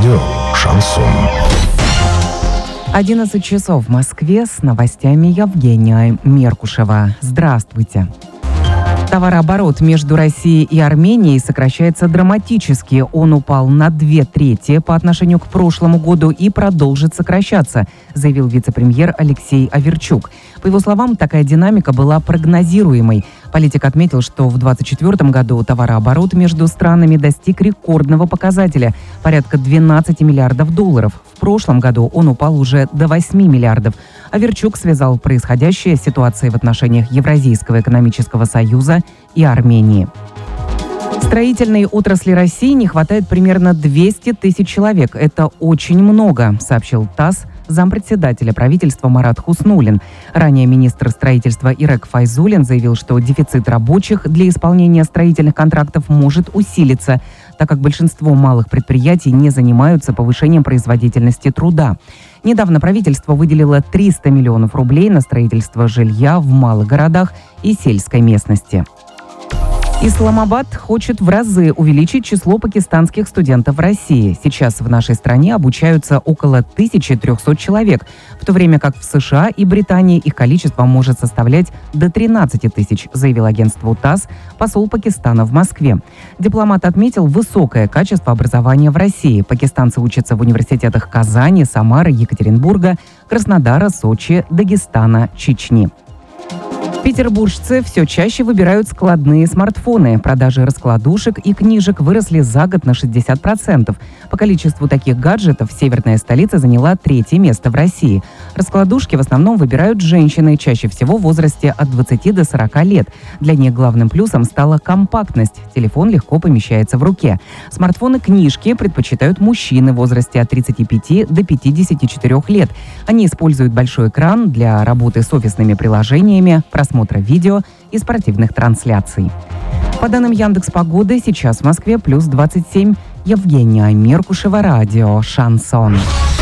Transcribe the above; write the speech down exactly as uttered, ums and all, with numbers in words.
Радио «Шансон». одиннадцать часов в Москве, с новостями Евгения Меркушева. Здравствуйте. Товарооборот между Россией и Арменией сокращается драматически. Он упал на две трети по отношению к прошлому году и продолжит сокращаться, заявил вице-премьер Алексей Аверчук. По его словам, такая динамика была прогнозируемой. Политик отметил, что в две тысячи двадцать четвёртом году товарооборот между странами достиг рекордного показателя – порядка двенадцати миллиардов долларов. В прошлом году он упал уже до восьми миллиардов. Аверчук связал происходящее с ситуацией в отношениях Евразийского экономического союза и Армении. Строительной отрасли России не хватает примерно двухсот тысяч человек. Это очень много, сообщил ТАСС зампредседателя правительства Марат Хуснуллин. Ранее министр строительства Ирек Файзуллин заявил, что дефицит рабочих для исполнения строительных контрактов может усилиться, так как большинство малых предприятий не занимаются повышением производительности труда. Недавно правительство выделило триста миллионов рублей на строительство жилья в малых городах и сельской местности. Исламабад хочет в разы увеличить число пакистанских студентов в России. Сейчас в нашей стране обучаются около тысячи трёхсот человек, в то время как в США и Британии их количество может составлять до тринадцати тысяч, заявил агентству ТАСС посол Пакистана в Москве. Дипломат отметил высокое качество образования в России. Пакистанцы учатся в университетах Казани, Самары, Екатеринбурга, Краснодара, Сочи, Дагестана, Чечни. Петербуржцы все чаще выбирают складные смартфоны. Продажи раскладушек и книжек выросли за год на шестьдесят процентов. По количеству таких гаджетов северная столица заняла третье место в России. Раскладушки в основном выбирают женщины, чаще всего в возрасте от двадцати до сорока лет. Для них главным плюсом стала компактность. Телефон легко помещается в руке. Смартфоны-книжки предпочитают мужчины в возрасте от тридцати пяти до пятидесяти четырёх лет. Они используют большой экран для работы с офисными приложениями, просмотра видео и спортивных трансляций. По данным Яндекс.Погоды, сейчас в Москве плюс двадцать семь. Евгения Меркушева, радио «Шансон».